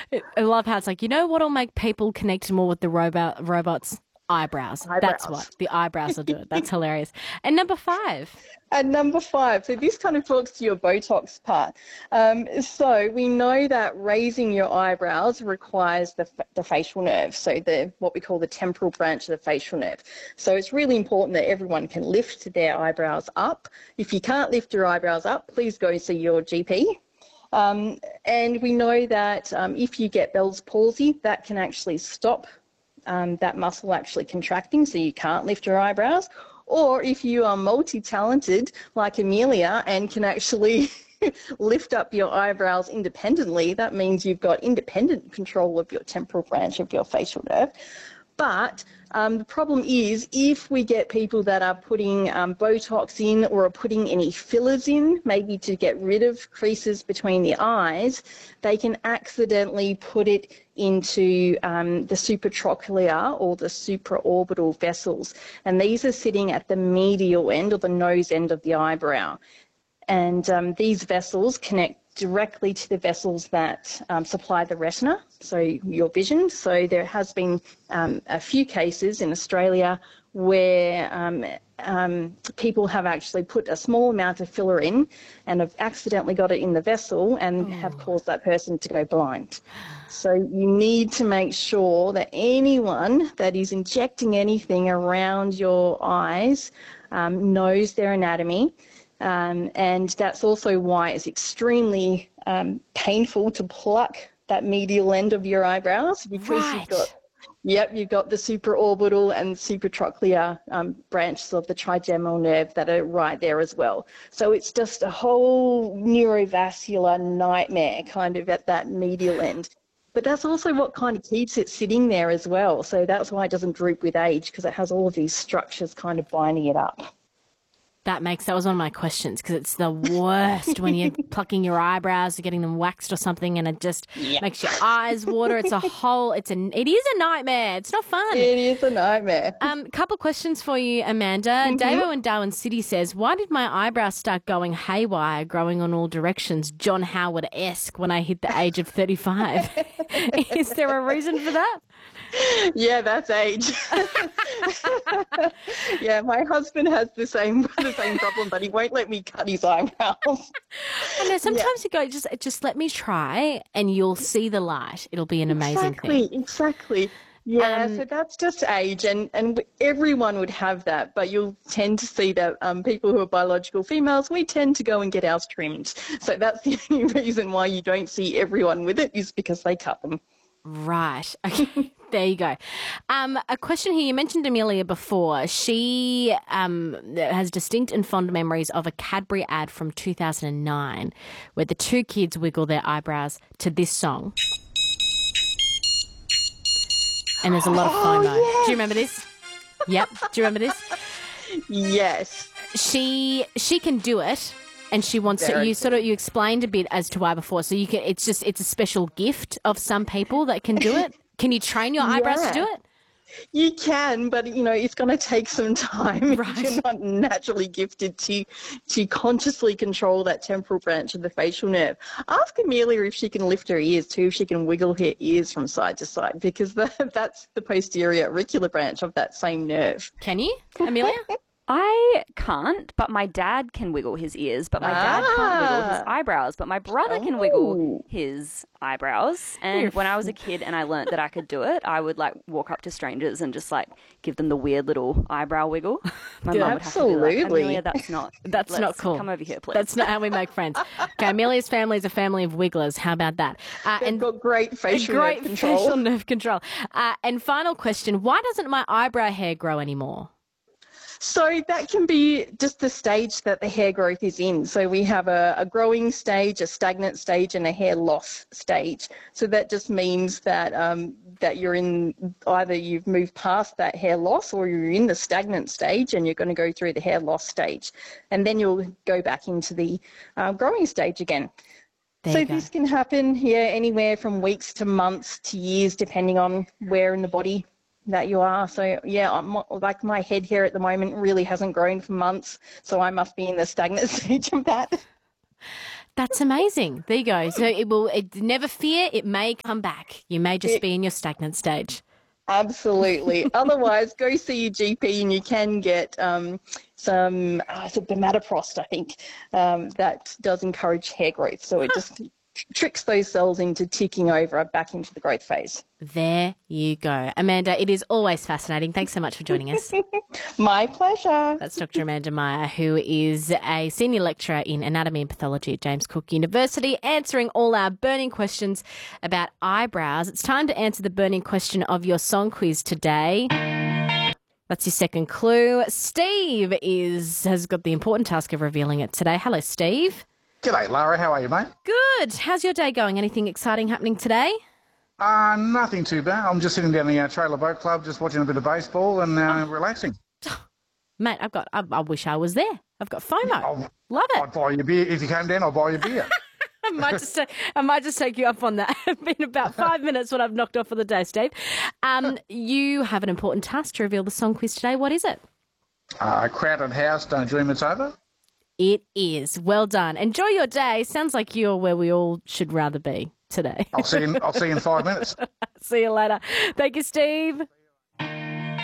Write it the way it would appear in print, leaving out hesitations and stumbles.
I love how it's like, you know what'll make people connect more with the robots? Eyebrows. That's Eyebrows. what. The eyebrows will do it. That's hilarious. And number 5. And number 5, so this kind of talks to your Botox part. So we know that raising your eyebrows requires the facial nerve, so the what we call the temporal branch of the facial nerve. So it's really important that everyone can lift their eyebrows up. If you can't lift your eyebrows up, please go see your GP. And we know that if you get Bell's palsy, that can actually stop that muscle actually contracting, so you can't lift your eyebrows. Or if you are multi-talented like Amelia and can actually lift up your eyebrows independently, that means you've got independent control of your temporal branch of your facial nerve. But the problem is if we get people that are putting Botox in or are putting any fillers in, maybe to get rid of creases between the eyes, they can accidentally put it into the supratrochlear or the supraorbital vessels. And these are sitting at the medial end or the nose end of the eyebrow. And these vessels connect directly to the vessels that supply the retina, so your vision. So there has been a few cases in Australia where people have actually put a small amount of filler in and have accidentally got it in the vessel and have caused that person to go blind. So you need to make sure that anyone that is injecting anything around your eyes knows their anatomy. And that's also why it's extremely painful to pluck that medial end of your eyebrows, because you've got the supraorbital and supratrochlear branches of the trigeminal nerve that are right there as well. So it's just a whole neurovascular nightmare kind of at that medial end. But that's also what kind of keeps it sitting there as well. So that's why it doesn't droop with age, because it has all of these structures kind of binding it up. That was one of my questions, because it's the worst when you're plucking your eyebrows or getting them waxed or something, and it just makes your eyes water. It is a nightmare. It's not fun. It is a nightmare. Couple questions for you, Amanda. Davo in Darwin City says, why did my eyebrows start going haywire, growing on all directions, John Howard-esque, when I hit the age of 35? Is there a reason for that? Yeah, that's age. Yeah, my husband has the same problem, but he won't let me cut his eyebrows. I know, sometimes you go, just let me try and you'll see the light. It'll be an amazing thing. Exactly. Yeah, so that's just age, and everyone would have that, but you'll tend to see that people who are biological females, we tend to go and get ours trimmed. So that's the only reason why you don't see everyone with it, is because they cut them. Right. Okay. There you go. A question here. You mentioned Amelia before. She has distinct and fond memories of a Cadbury ad from 2009 where the two kids wiggle their eyebrows to this song. And there's a lot of FOMO. Yes. Do you remember this? Yep. Do you remember this? Yes. She can do it. And she wants to. You explained a bit as to why before. So it's a special gift of some people that can do it. Can you train your eyebrows to do it? You can, but it's going to take some time. Right. You're not naturally gifted to consciously control that temporal branch of the facial nerve. Ask Amelia if she can lift her ears too, if she can wiggle her ears from side to side, because that's the posterior auricular branch of that same nerve. Can you, Amelia? I can't, but my dad can wiggle his ears, but my dad can't wiggle his eyebrows, but my brother can wiggle his eyebrows. And when I was a kid and I learnt that I could do it, I would walk up to strangers and just give them the weird little eyebrow wiggle. My mum would have to be like, Amelia, that's not cool. Come over here, please. That's not how we make friends. Okay, Amelia's family is a family of wigglers. How about that? They've got great facial nerve control. And final question, why doesn't my eyebrow hair grow anymore? So that can be just the stage that the hair growth is in. So we have a growing stage, a stagnant stage, and a hair loss stage. So that just means that that you're in, either you've moved past that hair loss or you're in the stagnant stage and you're going to go through the hair loss stage. And then you'll go back into the growing stage again. So this can happen anywhere from weeks to months to years, depending on where in the body that you are. So my head hair at the moment really hasn't grown for months, so I must be in the stagnant stage of that. That's amazing. There you go. So never fear, it may come back. You may just be in your stagnant stage. Absolutely. Otherwise, go see your GP and you can get some, is it bimatoprost, I think, that does encourage hair growth. So it just tricks those cells into ticking over back into the growth phase. There you go. Amanda, it is always fascinating. Thanks so much for joining us. My pleasure. That's Dr. Amanda Meyer, who is a senior lecturer in anatomy and pathology at James Cook University, answering all our burning questions about eyebrows. It's time to answer the burning question of your song quiz today. That's your second clue. Steve has got the important task of revealing it today. Hello, Steve. G'day, Lara. How are you, mate? Good. How's your day going? Anything exciting happening today? Nothing too bad. I'm just sitting down the Trailer Boat Club, just watching a bit of baseball and relaxing. Mate, I wish I was there. I've got FOMO. Love it. I'd buy you a beer. If you came down, I'll buy you a beer. I might just take you up on that. It's been about 5 minutes when I've knocked off for the day, Steve. You have an important task to reveal the song quiz today. What is it? Crowded House, Don't Dream It's Over. It is. Well done. Enjoy your day. Sounds like you're where we all should rather be today. I'll see you in 5 minutes. See you later. Thank you, Steve.